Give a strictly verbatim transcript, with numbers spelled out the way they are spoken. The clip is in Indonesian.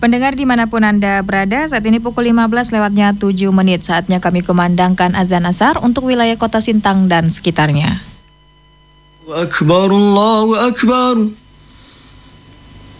Pendengar dimanapun Anda berada, saat ini pukul lima belas lewatnya tujuh menit. Saatnya kami kumandangkan azan asar untuk wilayah kota Sintang dan sekitarnya. Allahu Akbar, Allahu Akbar.